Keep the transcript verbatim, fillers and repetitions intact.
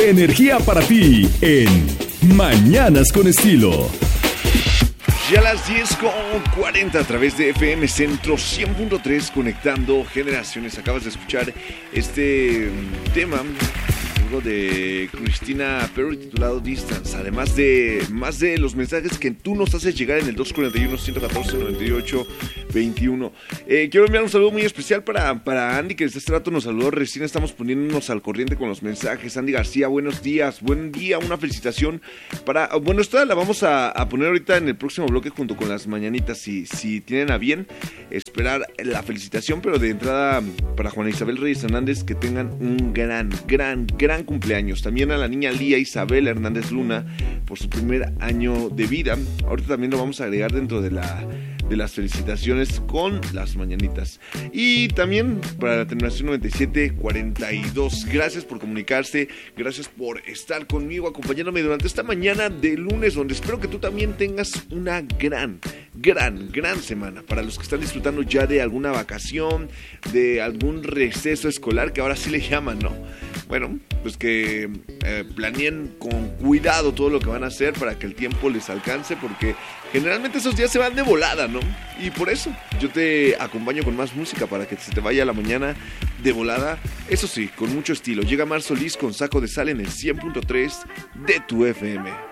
energía para ti en Mañanas con Estilo. Ya a las diez con cuarenta a través de F M Centro cien punto tres, conectando generaciones. Acabas de escuchar este tema de Christina Perry titulado Distance, además de más de los mensajes que tú nos haces llegar en el dos cuatro uno, uno uno cuatro, nueve ocho dos uno. Eh, quiero enviar un saludo muy especial para, para Andy, que desde este rato nos saludó. Recién estamos poniéndonos al corriente con los mensajes. Andy García, buenos días, buen día, una felicitación para... Bueno, esta la vamos a, a poner ahorita en el próximo bloque junto con las mañanitas, si, si tienen a bien esperar la felicitación, pero de entrada para Juana Isabel Reyes Hernández, que tengan un gran, gran, gran cumpleaños. También a la niña Lía Isabel Hernández Luna por su primer año de vida. Ahorita también lo vamos a agregar dentro de la de las felicitaciones con las mañanitas. Y también para la terminación noventa y siete cuarenta y dos, gracias por comunicarse, gracias por estar conmigo, acompañándome durante esta mañana de lunes, donde espero que tú también tengas una gran, gran, gran semana. Para los que están disfrutando ya de alguna vacación, de algún receso escolar, que ahora sí le llaman, ¿no? Bueno, pues que eh, planeen con cuidado todo lo que van a hacer para que el tiempo les alcance, porque generalmente esos días se van de volada, ¿no? Y por eso yo te acompaño con más música para que se te vaya la mañana de volada. Eso sí, con mucho estilo. Llega Mar Solís con Saco de Sal en el cien punto tres de tu F M.